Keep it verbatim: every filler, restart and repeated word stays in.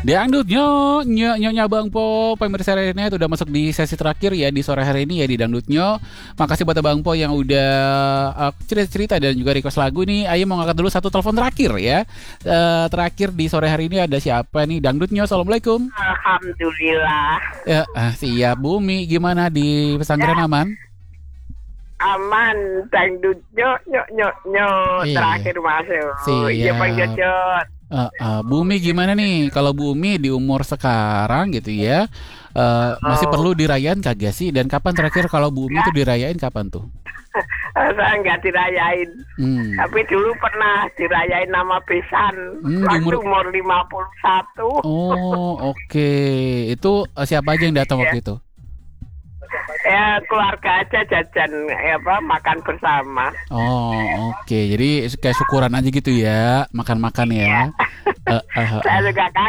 Dangdut nyo, nyo, nyonya Bang Po, pemirsa lainnya itu udah masuk di sesi terakhir ya di sore hari ini ya di Dangdut Nyo. Makasih buat Bang Po yang udah uh, cerita-cerita dan juga request lagu nih. Ayo mau ngangkat dulu satu telepon terakhir ya. Uh, terakhir di sore hari ini ada siapa nih? Dangdut Nyo, assalamualaikum. Alhamdulillah. Ya, ah, siap. Bumi, gimana di pesantren Ya. aman? Aman, dangdut nyok nyok nyok nyok Iya. terakhir masuk. Siap. Iya Bang Jojot. Uh, uh, Bumi gimana nih? Kalau Bumi di umur sekarang gitu ya, uh, masih Oh. perlu dirayain kagak sih? Dan kapan terakhir kalau Bumi itu dirayain kapan tuh? Saya nggak dirayain. Hmm. Tapi dulu pernah dirayain nama besan. Hmm, di Waktu umur- umur lima puluh satu. Oh, oke. Itu uh, siapa aja yang datang waktu itu? Ya keluarga aja jajan ya apa makan bersama. Oh, oke. Jadi kayak syukuran aja gitu ya, makan-makan ya. Eh, eh, eh, Saya eh. juga